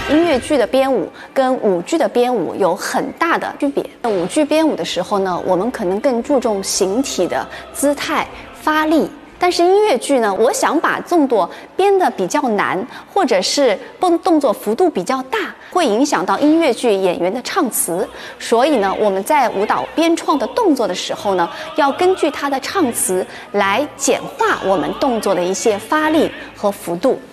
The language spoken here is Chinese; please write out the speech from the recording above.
音乐剧的编舞跟舞剧的编舞有很大的区别。舞剧编舞的时候呢，我们可能更注重形体的姿态、发力。但是音乐剧呢，我想把动作编得比较难，或者是动作幅度比较大，会影响到音乐剧演员的唱词。所以呢，我们在舞蹈编创的动作的时候呢，要根据它的唱词来简化我们动作的一些发力和幅度。